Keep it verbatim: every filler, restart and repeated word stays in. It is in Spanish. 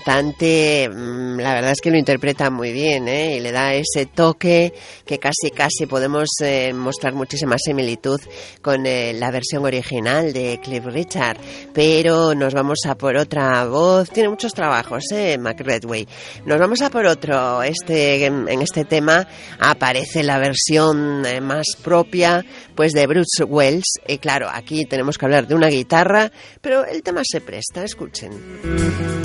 Bastante, la verdad es que lo interpreta muy bien, ¿eh? Y le da ese toque que casi casi podemos eh, mostrar muchísima similitud con eh, la versión original de Cliff Richard, pero nos vamos a por otra voz. Tiene muchos trabajos, ¿eh? Mac Redway. Nos vamos a por otro. Este, en este tema aparece la versión eh, más propia, pues de Bruce Wells. Y claro, aquí tenemos que hablar de una guitarra, pero el tema se presta. Escuchen.